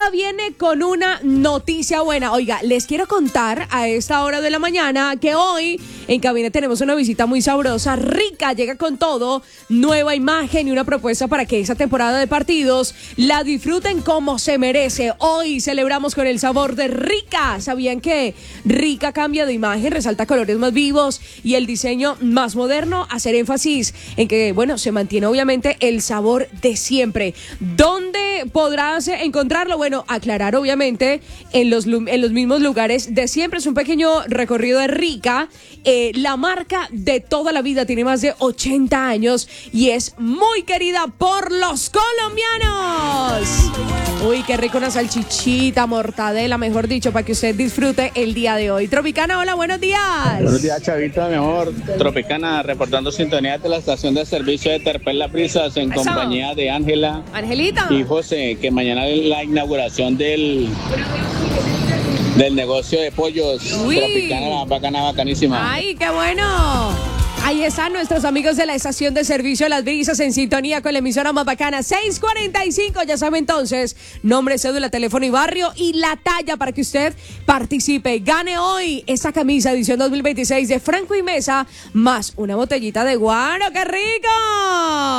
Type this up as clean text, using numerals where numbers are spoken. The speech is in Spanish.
Rica viene con una noticia buena. Oiga, les quiero contar a esta hora de la mañana que hoy en cabina tenemos una visita muy sabrosa. Rica llega con todo, nueva imagen y una propuesta para que esa temporada de partidos la disfruten como se merece. Hoy celebramos con el sabor de Rica. ¿Sabían que Rica cambia de imagen, resalta colores más vivos y el diseño más moderno? Hacer énfasis en que, bueno, se mantiene obviamente el sabor de siempre. ¿Dónde podrás encontrarlo? Bueno, aclarar obviamente en los mismos lugares de siempre. Es un pequeño recorrido de Rica. La marca de toda la vida tiene más de 80 años y es muy querida por los colombianos. Uy, qué rico, una salchichita, mortadela, mejor dicho, para que usted disfrute el día de hoy. Tropicana, hola, buenos días. Buenos días, Chavita, mi amor. Tropicana, reportando sintonía de la estación de servicio de Terpel La Brisas en Eso. compañía de Ángela Angelita. y José, que mañana es la inauguración del negocio de pollos. Uy. Tropicana, bacana, bacanísima. ¡Ay, qué bueno! Ahí están nuestros amigos de la estación de servicio Las Brisas en sintonía con la emisora más bacana 645. Ya sabe entonces, nombre, cédula, teléfono y barrio y la talla para que usted participe. Gane hoy esta camisa edición 2026 de Franco y Mesa más una botellita de guaro. ¡Qué rico!